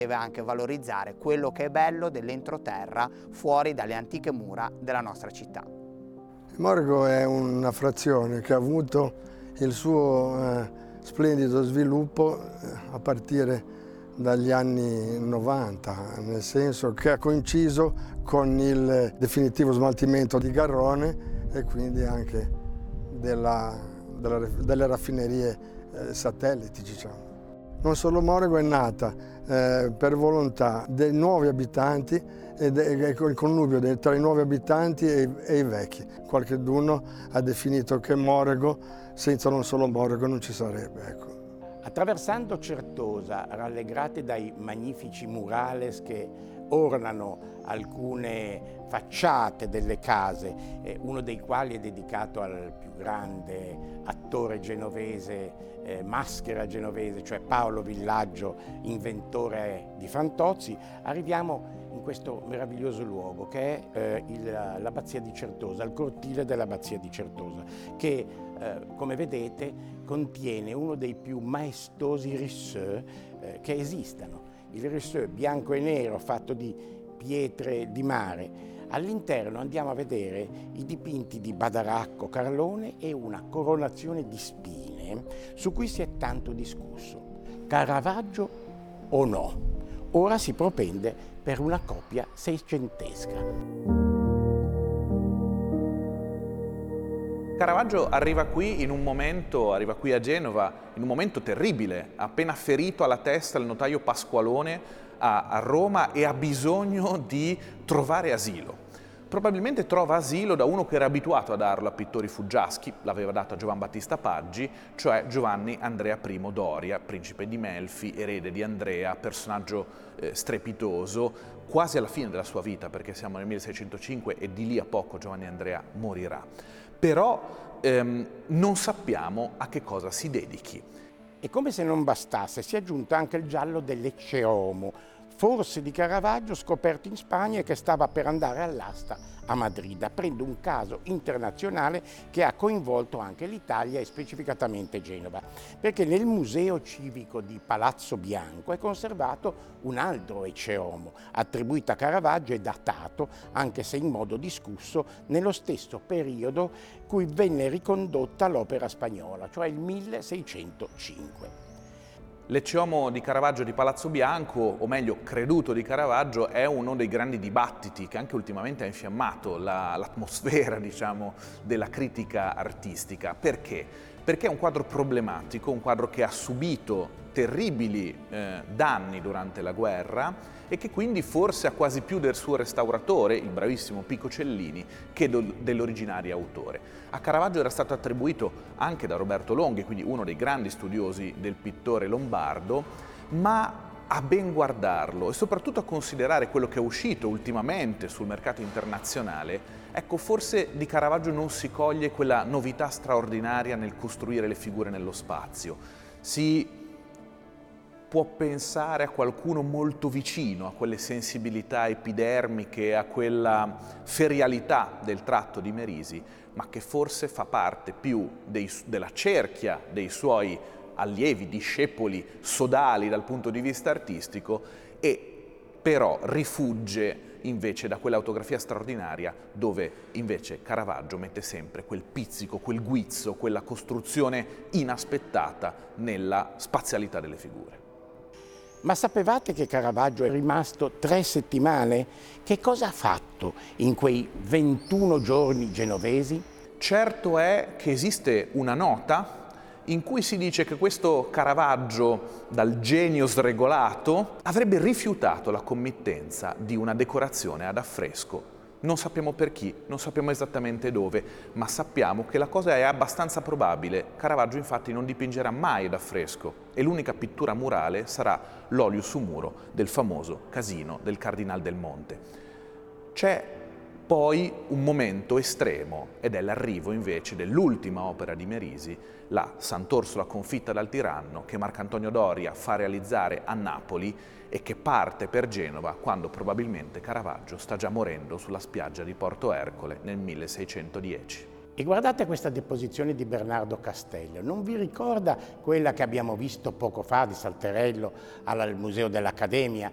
Deve anche valorizzare quello che è bello dell'entroterra fuori dalle antiche mura della nostra città. Morgo è una frazione che ha avuto il suo splendido sviluppo a partire dagli anni 90, nel senso che ha coinciso con il definitivo smaltimento di Garrone e quindi anche delle raffinerie satelliti, diciamo. Non solo Morgo è nata per volontà dei nuovi abitanti e col connubio tra i nuovi abitanti e i vecchi. Qualcheduno ha definito che Morgo, senza non solo Morgo, non ci sarebbe. Ecco. Attraversando Certosa, rallegrate dai magnifici murales che ornano alcune facciate delle case, uno dei quali è dedicato al più grande attore genovese, maschera genovese, cioè Paolo Villaggio, inventore di Fantozzi, arriviamo in questo meraviglioso luogo che è l'abbazia di Certosa, il cortile dell'abbazia di Certosa, che come vedete contiene uno dei più maestosi risseux che esistano. Il risseux bianco e nero fatto di pietre di mare. All'interno andiamo a vedere i dipinti di Badaracco, Carlone e una coronazione di spine su cui si è tanto discusso. Caravaggio o no? Ora si propende per una copia seicentesca. Caravaggio arriva qui a Genova, in un momento terribile, ha appena ferito alla testa il notaio Pasqualone a Roma e ha bisogno di trovare asilo. Probabilmente trova asilo da uno che era abituato a darlo a pittori fuggiaschi, l'aveva dato a Giovan Battista Paggi, cioè Giovanni Andrea I Doria, principe di Melfi, erede di Andrea, personaggio strepitoso, quasi alla fine della sua vita, perché siamo nel 1605 e di lì a poco Giovanni Andrea morirà. Però non sappiamo a che cosa si dedichi. E come se non bastasse, si è aggiunto anche il giallo dell'Ecce Homo, forse di Caravaggio, scoperto in Spagna e che stava per andare all'asta a Madrid, aprendo un caso internazionale che ha coinvolto anche l'Italia e specificatamente Genova, perché nel Museo Civico di Palazzo Bianco è conservato un altro Ecce Homo, attribuito a Caravaggio e datato, anche se in modo discusso, nello stesso periodo cui venne ricondotta l'opera spagnola, cioè il 1605. L'Ecce Homo di Caravaggio di Palazzo Bianco, o meglio creduto di Caravaggio, è uno dei grandi dibattiti che anche ultimamente ha infiammato l'atmosfera, diciamo, della critica artistica. Perché? Perché è un quadro problematico, un quadro che ha subito terribili danni durante la guerra e che quindi forse ha quasi più del suo restauratore, il bravissimo Pico Cellini, che dell'originario autore. A Caravaggio era stato attribuito anche da Roberto Longhi, quindi uno dei grandi studiosi del pittore lombardo, ma a ben guardarlo e soprattutto a considerare quello che è uscito ultimamente sul mercato internazionale, ecco, forse di Caravaggio non si coglie quella novità straordinaria nel costruire le figure nello spazio. Si può pensare a qualcuno molto vicino a quelle sensibilità epidermiche, a quella ferialità del tratto di Merisi, ma che forse fa parte più della cerchia dei suoi allievi, discepoli sodali dal punto di vista artistico e però rifugge invece da quell'autografia straordinaria dove invece Caravaggio mette sempre quel pizzico, quel guizzo, quella costruzione inaspettata nella spazialità delle figure. Ma sapevate che Caravaggio è rimasto 3 settimane? Che cosa ha fatto in quei 21 giorni genovesi? Certo è che esiste una nota in cui si dice che questo Caravaggio, dal genio sregolato, avrebbe rifiutato la committenza di una decorazione ad affresco. Non sappiamo per chi, non sappiamo esattamente dove, ma sappiamo che la cosa è abbastanza probabile. Caravaggio infatti non dipingerà mai ad affresco e l'unica pittura murale sarà l'olio su muro del famoso Casino del Cardinal del Monte. C'è poi un momento estremo ed è l'arrivo invece dell'ultima opera di Merisi, la Sant'Orsola confitta dal tiranno, che Marcantonio Doria fa realizzare a Napoli e che parte per Genova quando probabilmente Caravaggio sta già morendo sulla spiaggia di Porto Ercole nel 1610. E guardate questa deposizione di Bernardo Castello, non vi ricorda quella che abbiamo visto poco fa di Salterello al Museo dell'Accademia,